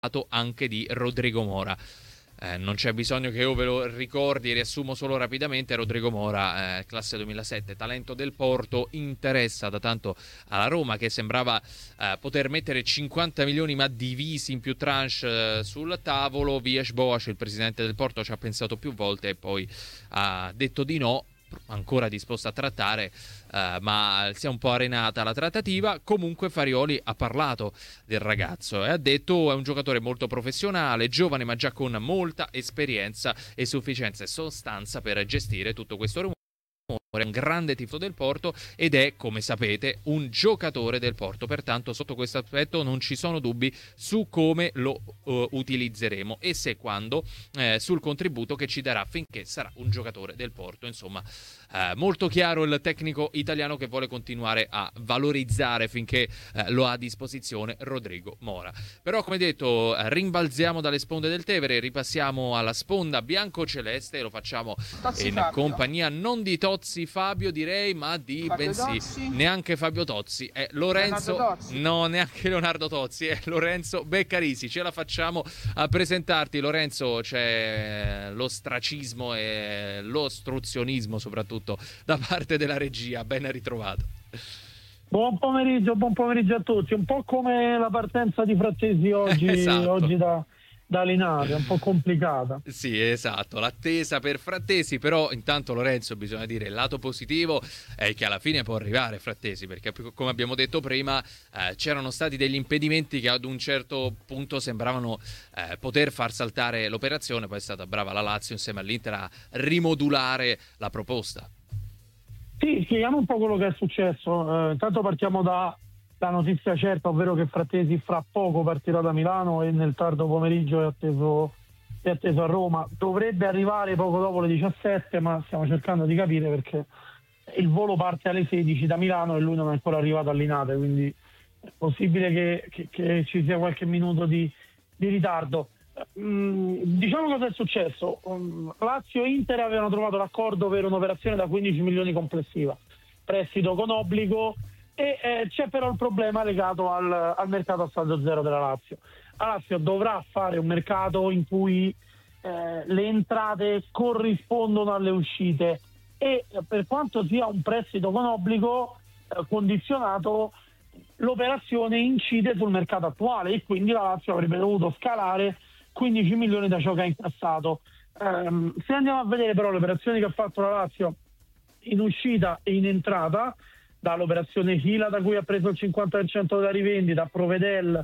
anche di Rodrigo Mora. Non c'è bisogno che io ve lo ricordi, riassumo solo rapidamente. Rodrigo Mora, classe 2007, talento del Porto, interessa da tanto alla Roma, che sembrava poter mettere 50 milioni ma divisi in più tranche sul tavolo. Vies Boas, il presidente del Porto, ci ha pensato più volte e poi ha detto di no, ancora disposto a trattare, ma si è un po' arenata la trattativa. Comunque Farioli ha parlato del ragazzo e ha detto è un giocatore molto professionale, giovane ma già con molta esperienza e sufficienza e sostanza per gestire tutto questo rumore. È un grande tifo del Porto ed è, come sapete, un giocatore del Porto, pertanto sotto questo aspetto non ci sono dubbi su come lo utilizzeremo e se quando, sul contributo che ci darà finché sarà un giocatore del Porto. Insomma, molto chiaro il tecnico italiano che vuole continuare a valorizzare finché lo ha a disposizione Rodrigo Mora. Però, come detto, rimbalziamo dalle sponde del Tevere, ripassiamo alla sponda biancoceleste e lo facciamo in compagnia non di Tozzi Fabio, direi, ma di Fabio bensì Tozzi. neanche Fabio Tozzi, è Lorenzo Tozzi. no, neanche Leonardo Tozzi, è Lorenzo Beccarisi. Ce la facciamo a presentarti, Lorenzo. C'è l'ostracismo e l'ostruzionismo soprattutto da parte della regia. Ben ritrovato. Buon pomeriggio a tutti. Un po' come la partenza di Frattesi oggi, Esatto. oggi da Linate, un po' complicata. Sì, esatto, l'attesa per Frattesi, però intanto Lorenzo bisogna dire il lato positivo è che alla fine può arrivare Frattesi, perché come abbiamo detto prima c'erano stati degli impedimenti che ad un certo punto sembravano poter far saltare l'operazione. Poi è stata brava la Lazio insieme all'Inter a rimodulare la proposta. Sì, spieghiamo un po' quello che è successo. Intanto partiamo da la notizia certa, ovvero che Frattesi fra poco partirà da Milano e nel tardo pomeriggio è atteso a Roma. Dovrebbe arrivare poco dopo le 17, ma stiamo cercando di capire perché il volo parte alle 16 da Milano e lui non è ancora arrivato a Linate, quindi è possibile che ci sia qualche minuto di ritardo. Diciamo cosa è successo. Lazio e Inter avevano trovato l'accordo per un'operazione da 15 milioni complessiva, prestito con obbligo, e c'è però il problema legato al mercato a saldo zero della Lazio. La Lazio dovrà fare un mercato in cui le entrate corrispondono alle uscite e per quanto sia un prestito con obbligo condizionato, l'operazione incide sul mercato attuale e quindi la Lazio avrebbe dovuto scalare 15 milioni da ciò che ha incassato. Se andiamo a vedere però le operazioni che ha fatto la Lazio in uscita e in entrata, dall'operazione Fila da cui ha preso il 50% della rivendita a Provedel,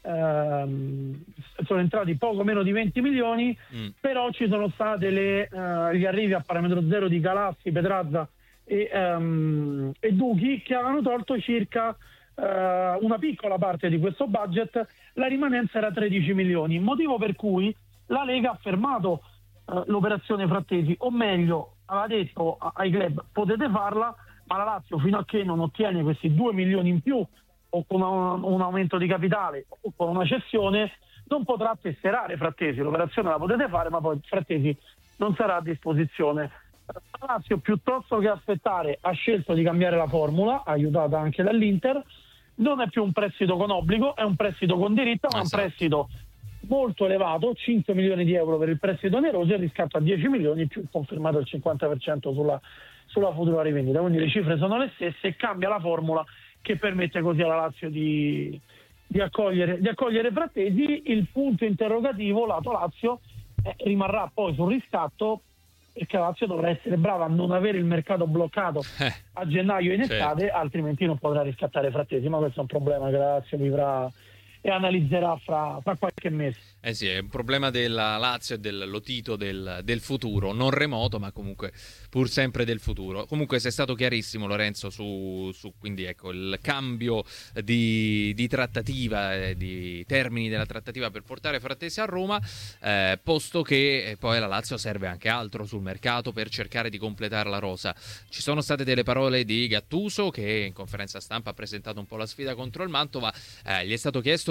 sono entrati poco meno di 20 milioni, però ci sono state gli arrivi a parametro zero di Galassi, Petrazza e Duchi, che avevano tolto circa una piccola parte di questo budget. La rimanenza era 13 milioni, motivo per cui la Lega ha fermato l'operazione Frattesi, o meglio aveva detto ai club potete farla, ma la Lazio fino a che non ottiene questi 2 milioni in più o con un aumento di capitale o con una cessione non potrà tesserare Frattesi. L'operazione la potete fare, ma poi Frattesi non sarà a disposizione. La Lazio, piuttosto che aspettare, ha scelto di cambiare la formula, aiutata anche dall'Inter. Non è più un prestito con obbligo, è un prestito con diritto, ma Esatto. un prestito molto elevato, 5 milioni di euro per il prestito oneroso e il riscatto a 10 milioni più confermato il 50% sulla futura rivendita. Quindi le cifre sono le stesse e cambia la formula che permette così alla Lazio di accogliere Frattesi. Il punto interrogativo lato Lazio rimarrà poi sul riscatto, perché la Lazio dovrà essere brava a non avere il mercato bloccato a gennaio in estate, certo. altrimenti non potrà riscattare Frattesi, ma questo è un problema che la Lazio vivrà e analizzerà fra qualche mese. Eh sì, è un problema della Lazio e del Lotito del futuro, non remoto, ma comunque pur sempre del futuro. Comunque sei stato chiarissimo, Lorenzo, su quindi ecco il cambio di trattativa, di termini della trattativa per portare Frattesi a Roma, posto che poi la Lazio serve anche altro sul mercato per cercare di completare la rosa. Ci sono state delle parole di Gattuso, che in conferenza stampa ha presentato un po' la sfida contro il Mantova, gli è stato chiesto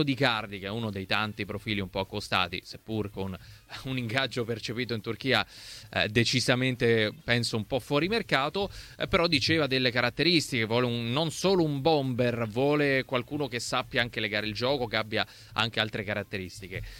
caso di Cardi, che è uno dei tanti profili un po' accostati, seppur con un ingaggio percepito in Turchia decisamente, penso, un po' fuori mercato, però diceva delle caratteristiche, vuole non solo un bomber, vuole qualcuno che sappia anche legare il gioco, che abbia anche altre caratteristiche.